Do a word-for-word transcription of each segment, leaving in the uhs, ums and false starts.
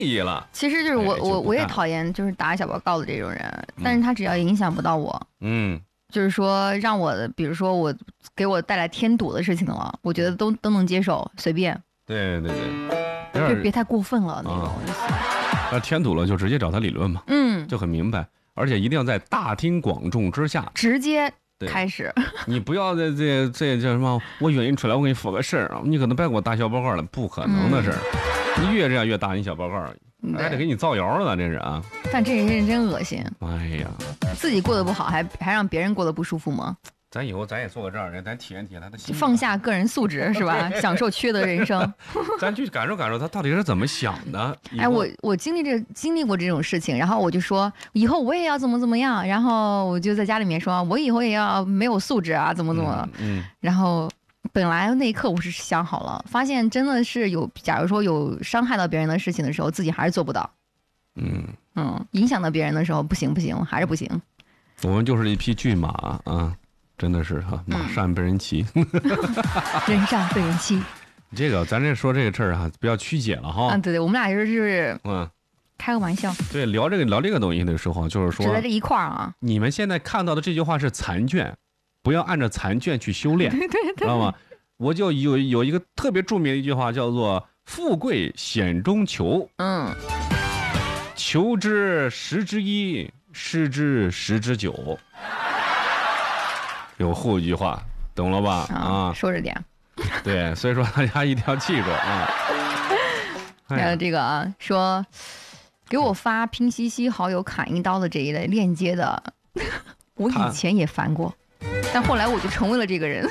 意了。 其实就是我、 哎、 我我也讨厌就是打小报告的这种人，嗯、但是他只要影响不到我，嗯，就是说让我的，比如说我给我带来添堵的事情了，我觉得都都能接受，随便。 对对对， 就别太过分了那种。 那、啊、添堵了就直接找他理论嘛，嗯，就很明白，而且一定要在大庭广众之下直接开始。你不要在这这叫什么？我约你出来，我给你说个事儿啊，你可能别给我打小报告了，不可能的事儿。嗯、你越这样越打你小报告，还得给你造谣了呢，这是啊。 但这人真恶心。 哎呀， 自己过得不好，还还让别人过得不舒服吗？ 咱以后咱也做个这样人，咱体验体验他的心， 放下个人素质是吧？享受缺德人生， 咱去感受感受他到底是怎么想的。 哎，我我经历这经历过这种事情，然后我就说以后我也要怎么怎么样，然后我就在家里面说，我以后也要没有素质啊，怎么怎么，嗯，嗯然后本来那一刻我是想好了，发现真的是有，假如说有伤害到别人的事情的时候，自己还是做不到，嗯嗯，影响到别人的时候不行不行，还是不行。 我们就是一匹骏马啊。真的是哈，马善被人骑，嗯、 人善被人欺。 这个咱这说这个事儿哈，不要曲解了哈。 啊，对对，我们俩就是嗯，开个玩笑。 对，聊这个聊这个东西的时候，就是说， 只在这一块儿啊。 你们现在看到的这句话是残卷，不要按照残卷去修炼， 对对对， 知道吗？我就有有一个特别著名的一句话，叫做“富贵险中求”。嗯，求之十之一，失之十之九。有后一句话，懂了吧？啊， 说着点。 对，所以说大家一定要记住啊。 还有这个啊，说给我发拼夕夕好友砍一刀的这一类链接的，我以前也烦过，但后来我就成为了这个人。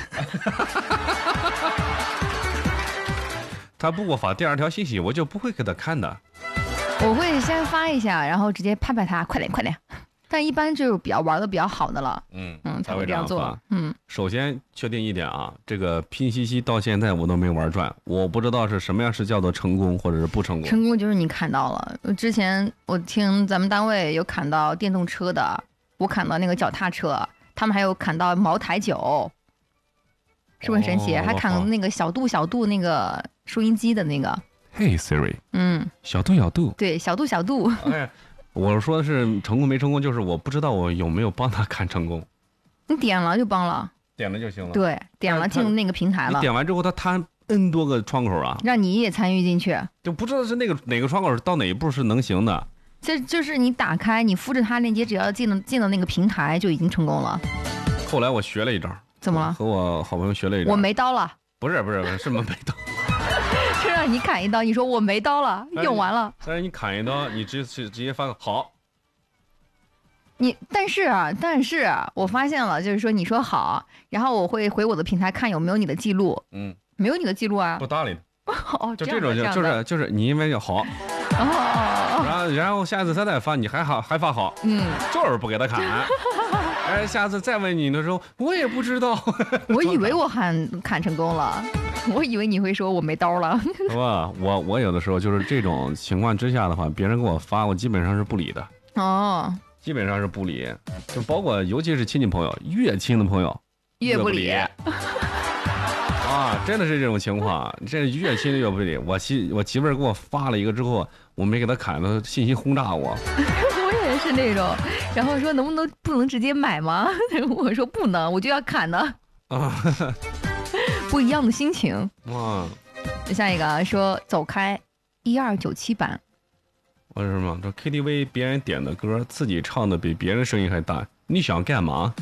他不给我发第二条信息，我就不会给他看的。 我会先发一下，然后直接拍拍他，快点快点。但一般就是比较玩的比较好的了，嗯嗯，才会这样做。嗯， 首先确定一点啊，这个拼夕夕到现在我都没玩转，我不知道是什么样是叫做成功或者是不成功。 成功就是你砍到了。之前我听咱们单位有砍到电动车的，我砍到那个脚踏车，他们还有砍到茅台酒，是不是很神奇？哦、还砍那个小度小度那个收音机的那个。 嘿、hey, Siri， 嗯，小度小度， 对，小度小度。 哎。我说的是成功没成功，就是我不知道我有没有帮他看成功。 你点了就帮了， 点了就行了。 对，点了进入那个平台了。 你点完之后，他摊 N 多个窗口啊， 让你也参与进去， 就不知道是那个哪个窗口到哪一步是能行的。 这就是你打开，你复制它链接，只要进了进到那个平台就已经成功了。 后来我学了一招， 怎么了？ 和我好朋友学了一招。 我没刀了。 不是不是不是，是没刀。 是让你砍一刀，你说我没刀了，用完了。 但是你砍一刀，你直直直接发个好。 你但是啊，但是啊，我发现了，就是说你说好，然后我会回我的平台看有没有你的记录，嗯，没有你的记录啊， 不搭理。 哦， 就这种就就是就是你因为要好，哦，然后然后下次他再发你还好还发好，嗯，就是不给他砍。哎，下次再问你的时候，我也不知道。 我以为我砍砍成功了，我以为你会说我没刀了。 是吧？我我有的时候就是这种情况之下的话，别人给我发，我基本上是不理的。哦。基本上是不理，就包括尤其是亲戚朋友，越亲的朋友越不理。啊， 真的是这种情况，这越亲的越不理。我媳我媳妇儿给我发了一个之后，我没给她砍，她信息轰炸我。 我也是那种，然后说能不能不能直接买吗？我说不能，我就要砍的。啊，不一样的心情。哇，下一个说走开，一二九七版。 我说什么？这 K T V 别人点的歌，自己唱的比别人声音还大，你想干嘛？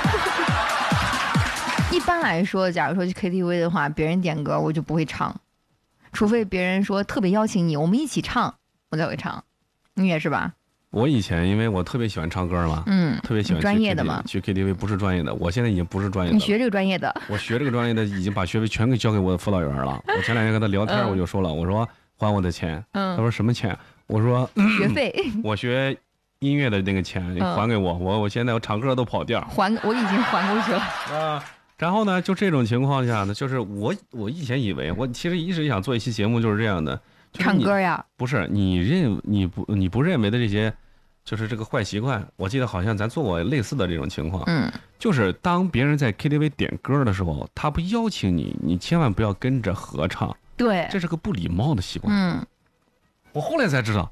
一般来说，假如说去 K T V 的话，别人点歌我就不会唱，除非别人说特别邀请你，我们一起唱，我才会唱。你也是吧？ 我以前因为我特别喜欢唱歌嘛，嗯，特别喜欢专业的嘛。 去 K T V 不是专业的，我现在已经不是专业的。 你学这个专业的？ 我学这个专业的，已经把学费全给交给我的辅导员了。我前两天跟他聊天，我就说了，我说还我的钱。嗯，他说什么钱？我说学费， 我学音乐的那个钱你还给我，嗯、我我现在我唱歌都跑调， 还我已经还过去了啊。然后呢，就这种情况下呢，就是我我以前以为我其实一直想做一期节目，就是这样的，就是、 唱歌呀， 不是你认你不你不认为的这些，就是这个坏习惯。我记得好像咱做过类似的这种情况，嗯，就是当别人在 K T V 点歌的时候，他不邀请你，你千万不要跟着合唱， 对， 这是个不礼貌的习惯，嗯。 我后来才知道，